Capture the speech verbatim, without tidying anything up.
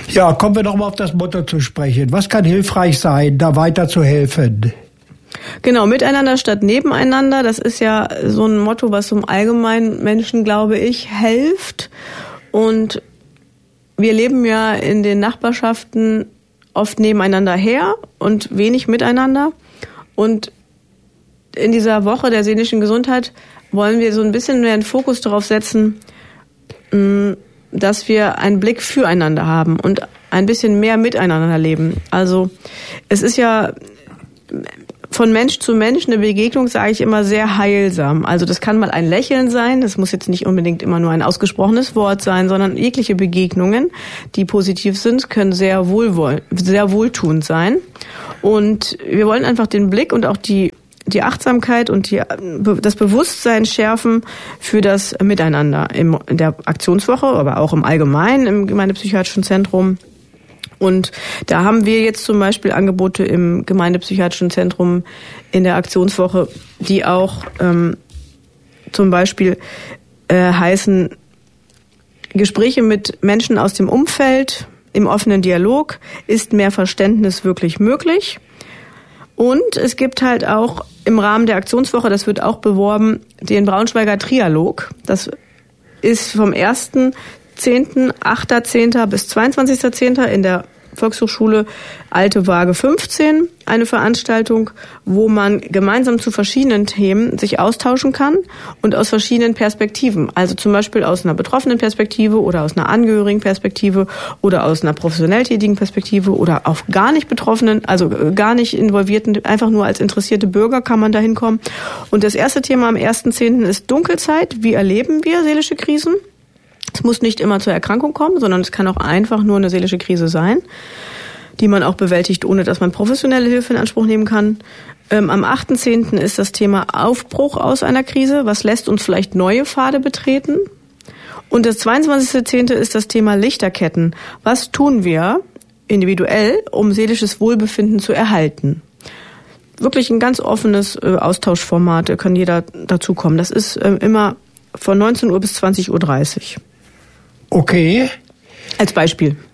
Ja, kommen wir doch mal auf das Motto zu sprechen. Was kann hilfreich sein, da weiter zu helfen? Genau, miteinander statt nebeneinander. Das ist ja so ein Motto, was zum allgemeinen Menschen, glaube ich, hilft. Und wir leben ja in den Nachbarschaften oft nebeneinander her und wenig miteinander. Und in dieser Woche der seelischen Gesundheit wollen wir so ein bisschen mehr den Fokus darauf setzen, dass wir einen Blick füreinander haben und ein bisschen mehr miteinander leben. Also es ist ja von Mensch zu Mensch eine Begegnung, sage ich immer, sehr heilsam. Also das kann mal ein Lächeln sein, das muss jetzt nicht unbedingt immer nur ein ausgesprochenes Wort sein, sondern jegliche Begegnungen, die positiv sind, können sehr wohlwoll, sehr wohltuend sein. Und wir wollen einfach den Blick und auch die die Achtsamkeit und die, das Bewusstsein schärfen für das Miteinander im, in der Aktionswoche, aber auch im Allgemeinen im Gemeindepsychiatrischen Zentrum. Und da haben wir jetzt zum Beispiel Angebote im Gemeindepsychiatrischen Zentrum in der Aktionswoche, die auch ähm, zum Beispiel äh, heißen Gespräche mit Menschen aus dem Umfeld im offenen Dialog. Ist mehr Verständnis wirklich möglich? Und es gibt halt auch im Rahmen der Aktionswoche, das wird auch beworben, den Braunschweiger Trialog. Das ist vom ersten zehnten, achter zehnter bis zweiundzwanzigster zehnter in der Volkshochschule Alte Waage fünfzehn eine Veranstaltung, wo man gemeinsam zu verschiedenen Themen sich austauschen kann und aus verschiedenen Perspektiven. Also zum Beispiel aus einer betroffenen Perspektive oder aus einer angehörigen Perspektive oder aus einer professionell tätigen Perspektive oder auch gar nicht Betroffenen, also gar nicht Involvierten, einfach nur als interessierte Bürger kann man da hinkommen. Und das erste Thema am ersten zehnten ist Dunkelzeit. Wie erleben wir seelische Krisen? Es muss nicht immer zur Erkrankung kommen, sondern es kann auch einfach nur eine seelische Krise sein, die man auch bewältigt, ohne dass man professionelle Hilfe in Anspruch nehmen kann. Ähm, am achten zehnten ist das Thema Aufbruch aus einer Krise. Was lässt uns vielleicht neue Pfade betreten? Und das zweiundzwanzigster zehnte ist das Thema Lichterketten. Was tun wir individuell, um seelisches Wohlbefinden zu erhalten? Wirklich ein ganz offenes äh, Austauschformat, da kann jeder dazukommen. Das ist äh, immer von neunzehn Uhr bis zwanzig Uhr dreißig. Okay. Als Beispiel.